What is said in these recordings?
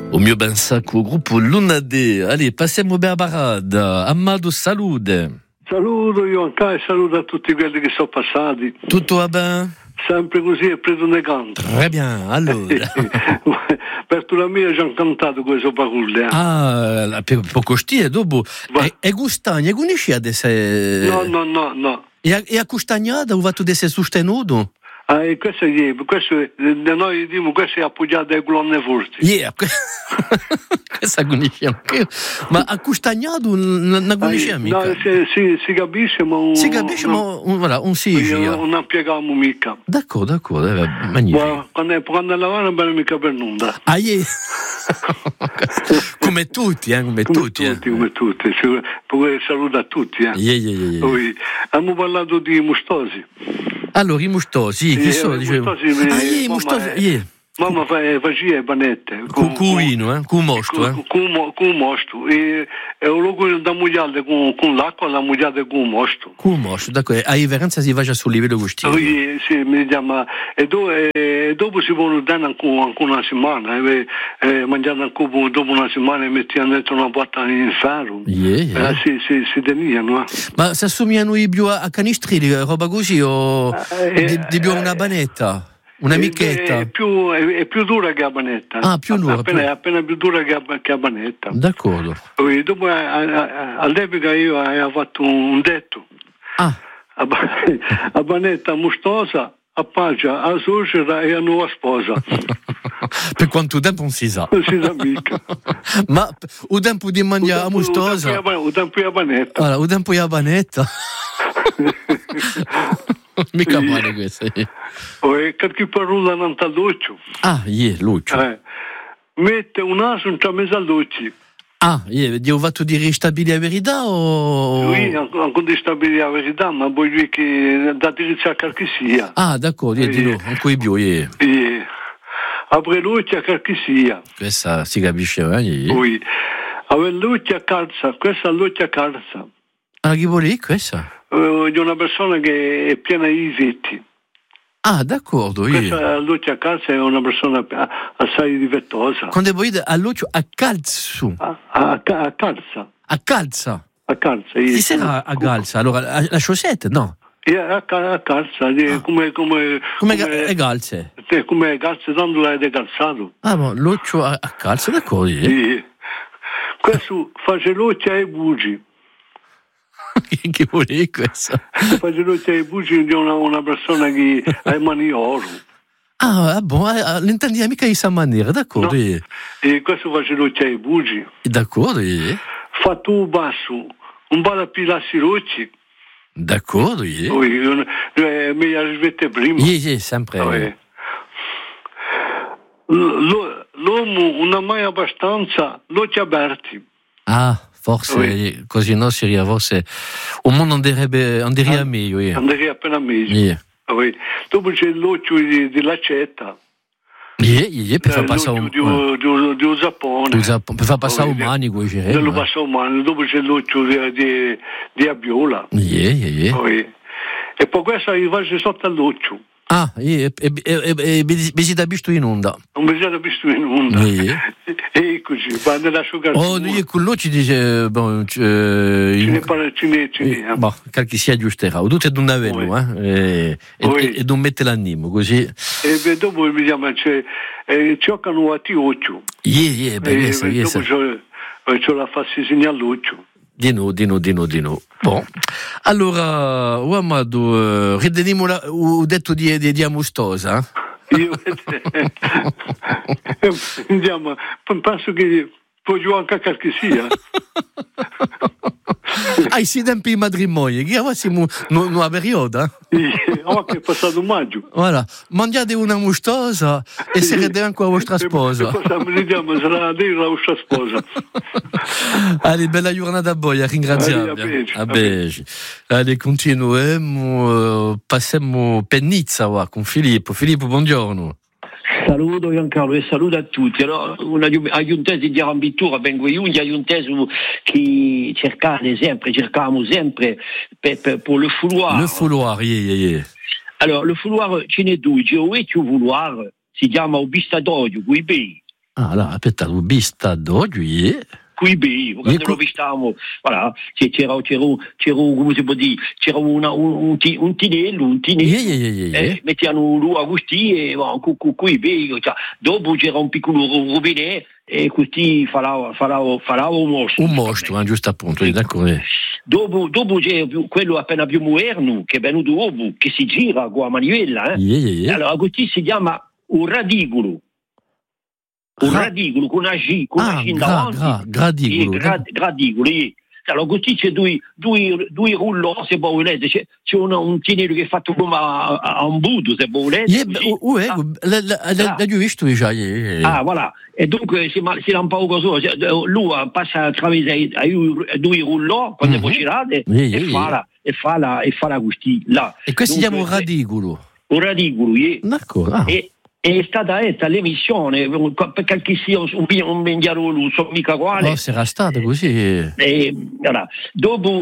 O mio ben sacco, gruppo Lunade. Allez, passiamo a Barada. Amado, salute. Saluto io anche e saluto a tutti quelli che sono passati. Tutto va bene? Sempre così e preso negante. Très bien, allora. Per la mia ci hanno cantato questo paculle. Ah, poco stia, dopo. E Gustagna, conosci adesso? No. E a Custagnada, o va tu essere sostenuto? E questo noi diciamo, questo è appoggiato alle colonne forti. Yeah, questa conosciamo. Ma a Custagnado non conosciamo mica. No, si capisce, ma... Si capisce, ma voilà, un sì. Non appieghiamo mica. D'accordo, magnifico. Quando lavano non mica per nulla. Ah, yeah. Come tutti. Come tutti. Poi saluto a tutti. Yeah. Poi, abbiamo parlato di Mustosi. Allora, i mustosi, chi sono? I mustosi, Mamma faceva panette. Con cuino, con mosto. Con mosto. E un luogo da mugliare con l'acqua, la mugliare con mosto. Con mosto, d'accordo. A Iveranza si va già sul livello gustino. Sì, mi chiama. E dopo si può dare anche una settimana. Mangiando anche dopo una settimana e mettiamo dentro una botta in ferro. Si tenivano. Ma si assomigliano più a canistrini, roba così, o di più a una banetta? Una michetta? È più dura che la banetta. Ah, più dura. Appena più dura che la banetta. D'accordo. Poi dopo all'epoca io avevo fatto un detto. A banetta mustosa appoggia a suocera e a nuova sposa. Per quanto tempo non si sa? Non si sa mica. Ma il tempo di mangiare a mustosa? Il tempo di a banetta. Allora, il tempo di a banetta. Mica male questo. E che parola non sta Lucio. Lucio. Mette un naso in mezzo a Lucio. Io fatto di ristabilire la verità o... Sì, anche di stabilire la verità, ma vuoi dire che da diritto a che sia. D'accordo, di no, anche più, Apre Lucio a che sia. Questa si capisce, Sì. Avere Lucio a calza, questa Lucio a calza. Chi vuole questa? Di una persona che è piena di difetti. D'accordo. Questa Lucio a calza è una persona assai difettosa. Quando vuoi dire a Lucio a calzo? A calza. A calza? A calza. Chi sarà a calza? Allora, la chaussette, no? A calza, come calze? Come calze, tanto l'hai calzato. Ma Lucio a calza, d'accordo? Sì. Questo face Lucio ai bugi. Che vuol dire questo? Face Lucio ai bugi di una persona che ha le mani oro. L'intendi mica di questa maniera, d'accordo? No. E questo face Lucio ai bugi. D'accordo? Fa tu basso, un po' da pilassi rocci. D'accordo? Meglio rispetto prima. Sì, sempre. L'uomo non ha mai abbastanza occhi aperti. Forse così no si forse un mondo andrebbe meglio. Andrebbe appena meglio. Dopo c'è l'occhio di l'accetta. Per far passare di un Giappone. Per far passare un manico, lo passa un manico. Dopo c'è l'occhio di Abiola. E poi questo gli faccio sotto all'occhio. Visita visto in onda. Un visita visto in onda. E così, quando l'asciugatura. Con lui ci dice che si aggiusterà. O tutto è un avello, e non mette l'animo, così. E dopo mi chiama cioccano a ti occhio. Dopo c'ho la faccia segnare l'occhio. Di no. Bon. Allora, Amado, rideniamo il detto di Amustosa. Andiamo, penso che può giocare anche che sia. Si tempi di matrimonio, che siamo in una periodo. Che è passato maggio. Voilà, mangiate una mustosa e sarete anche la vostra sposa. Vediamo, sarà la vostra sposa. Allez, bella giornata a voi, ringraziamo. A beige. Allez, continuiamo, passiamo Pennizza con Filippo. Filippo, buongiorno. Saluto Giancarlo e saluto a tutti. Allora, aiuntesi di Rambitura, vengo io, aiuntesi che cercavamo sempre per le fouloir. Le fouloir, Alors, le fouloir, ce n'è due, c'è un vecchio fouloir, si chiama Obistatorio, qui bei. Allora, aspetta, l'ho vista d'oggi, Qui quando lo vistavamo, voilà, c'era come si può dire, c'era un tinello, mettiamo lui a gusti e qui dopo c'era un piccolo rubinetto e così farà un mostro. Un mostro, giusto appunto, d'accordo. Dopo c'è quello appena più moderno, che è venuto dopo, che si gira con la manivella, allora così si chiama un radigolo. Un radigolo con una G, con una G davanti. Gradigolo. Allora così c'è due rulloni, se volete, c'è un tinello che è fatto come a un budo, se volete. L'ho visto già. Voilà. E dunque si un po' così, lui passa attraverso due rulloni, quando poi girate, e fa la così, là. E questo si chiama un radigolo? Un radigolo, D'accordo. È stata l'emissione perché chi sia un mendiarolo so mica quale sarà stata così allora, dopo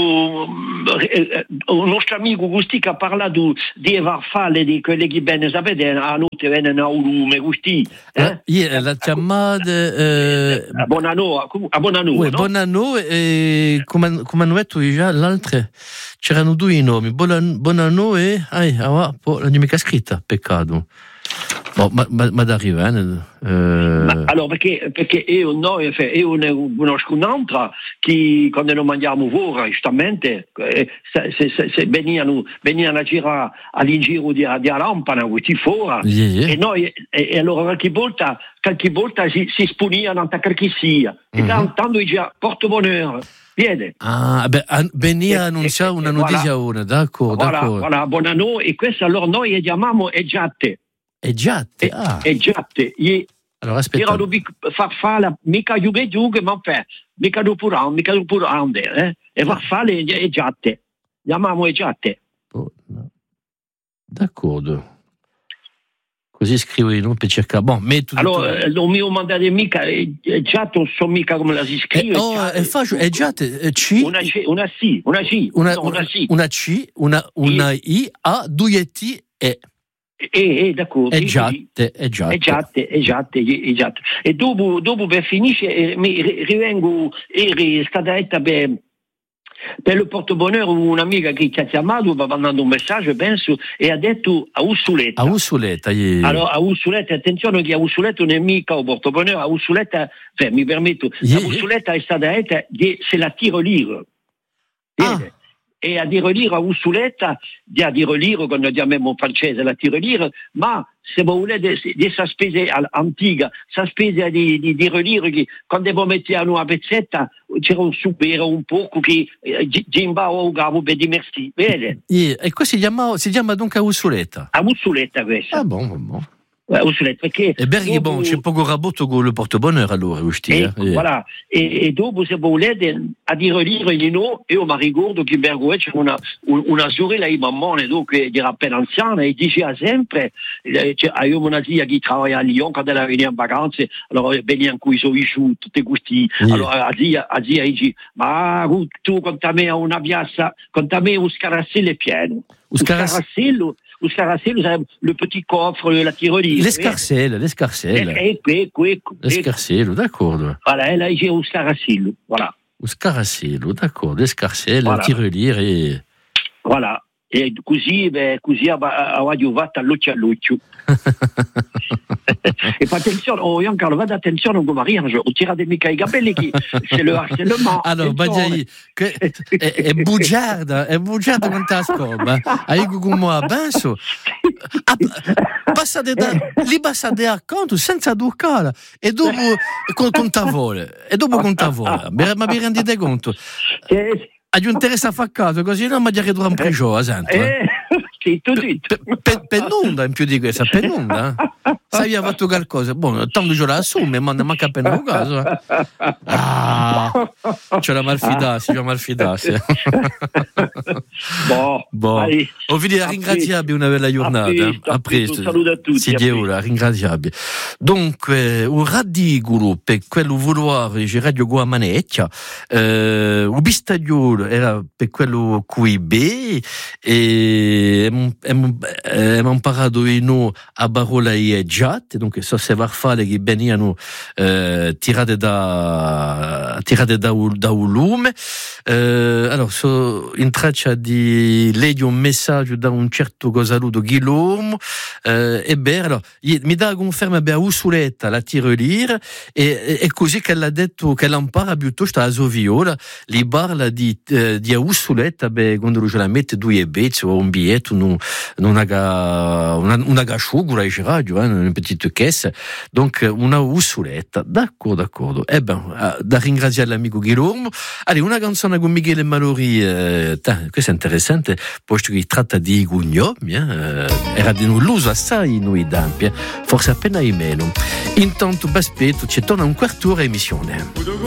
un nostro amico Gusti che ha parlato di farfalle di quelle che bene sapete a notte vengono a ulume Gusti la chiamata a Bonanno Bonanno e come hanno detto già l'altra c'erano due nomi Bonanno e non è mica scritta peccato. Ma d'arriva allora perché io conosco un'altra che quando non mangiamo fuori giustamente se venivano a girare all'ingiro di Lampana questi fuori e noi e allora qualche volta si spunivano a qualche sia e tanto già porto bonheur. Viene. Venia a annunciare una notizia d'accordo. Voilà, buon anno e questo allora noi chiamiamo Eggiatte. Eggiatte. Allora aspetta. Era farfalla, mica giughe, ma mica dopo ande, e farfalle Eggiatte. Chiamiamo Eggiatte. D'accordo. Così scrivo i nomi per cercare. Allora, non mi mandate mica Eggiatte, non so mica come la si scrive. È facile, Eggiatte, C. Una C. Una C, una I, A, due T e. D'accordo. Eggiatte. E dopo per finisce mi rivengo eri stata detta per il portabonheur un'amica che ti ha chiamato va mandando un messaggio penso e ha detto a Ursuletta allora a Ursuletta attenzione che a Ursuletta non è mica un portabonheur a Ursuletta mi permetto a Ursuletta è stata detta se la tirelire e a tirelire a Ursuletta a tirelire quando chiamiamo in francese la tirelire ma se volete di questa spesa antica questa spesa di tirelire che quando voi mettevano una pezzetta c'era un supero un poco che Gimba o Gavo di merci vede e questo si chiama dunque a Ursuletta questa buon perché e Berghi c'è poco rabotto con il portabonheur allora voilà e dopo se volete a dire io mi ricordo che Bergo c'è una sorella di mammone che era appena anziana e diceva sempre io una zia che lavora a Lyon quando ella veniva in vacanze allora veniva con i suoi giù tutti questi allora a zia dice ma tu conta me a una piazza conta me un scarassello è pieno un scarassello sarebbe le petit coffre, la tirelire. L'escarcelle. L'escarcelle, d'accordo. Voilà, elle a dit un scarassello, voilà. Un scarassello, d'accordo. L'escarcelle, la tirelire e... Voilà. E così ho fatto all'occhio. E fa attenzione, Giancarlo, vada attenzione come riange, o tirate mica i capelli che c'est le harcèlement. Allora, Baggiai, è bugiarda con ta scoba. Hai con moi, benso. Passate a conto senza ducare e dopo con ta vole. Ma vi rendete conto? Aggiunteresti a far caso, così non mi direttore un prigio, sempre. Sì, tutto. Penunda in più di questa, penunda. Sai, ha fatto qualcosa. Buono, tanto io la assume, ma non manca appena un caso. C'è la malfidarsi. Ho finito, ringraziabile una bella giornata. A presto. Un saluto a tutti. Sì, Dio, ringraziabile. Dunque, un radigolo per quello vouloir, j'ai radio go a manecchia. Un bistagliolo era per quello QIB e abbiamo imparato ino a parola e giat, dunque so se var fare che veniano tirate da un lume. Allora, so in traccia di leggo un messaggio da un certo Gosaludo Guilherme, e beh, allora, mi dà conferma a Usuletta la tirelire, e così che l'ha detto che l'impara piuttosto a Soviola, li parla di Usuletta, beh, quando lui la mette due bezzi o un biglietto, non ha sciugura e radio, una petite caisse, donc una Usuletta, d'accordo. E ben, da ringraziare l'amico Guilherme. Allora, una canzone con Michele Malori, questo è interessante, posto che tratta di gugnomi, era di l'uso assai noi dampi, forse appena in meno. Intanto, aspetto, ci torna un quarto d'ora emissione.